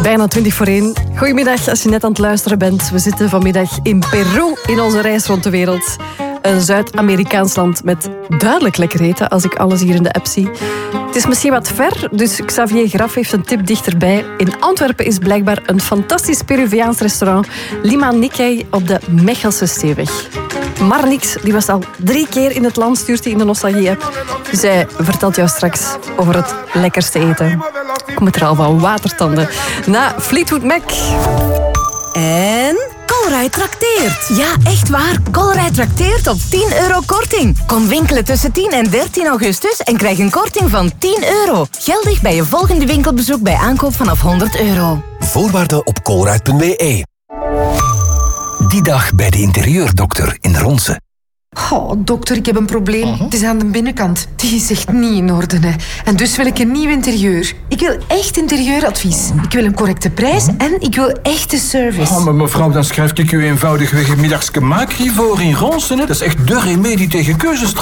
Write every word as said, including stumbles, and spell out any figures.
Bijna twintig voor één. Goedemiddag als je net aan het luisteren bent. We zitten vanmiddag in Peru in onze reis rond de wereld. Een Zuid-Amerikaans land met duidelijk lekker eten, als ik alles hier in de app zie. Het is misschien wat ver, dus Xavier Graf heeft een tip dichterbij. In Antwerpen is blijkbaar een fantastisch Peruviaans restaurant, Lima Nikkei, op de Mechelse Steeweg. Marnix, die was al drie keer in het land, stuurt hij in de Nostalgie-app. Dus hij vertelt jou straks over het lekkerste eten. Ik moet er al van watertanden. Na Fleetwood Mac. En Colruyt trakteert. Ja, echt waar. Colruyt trakteert op tien euro korting. Kom winkelen tussen tien en dertien augustus en krijg een korting van tien euro. Geldig bij je volgende winkelbezoek bij aankoop vanaf honderd euro. Voorwaarden op colruyt punt b e. Die dag bij de interieurdokter in Ronse. Oh, dokter, ik heb een probleem. Uh-huh. Het is aan de binnenkant. Die is echt niet in orde. Hè. En dus wil ik een nieuw interieur. Ik wil echt interieuradvies. Ik wil een correcte prijs uh-huh. en ik wil echte service. Oh, maar mevrouw, dan schrijf ik u eenvoudigweg een middagsgemaak hiervoor in Ronsen. Dat is echt de remedie tegen keuzestress.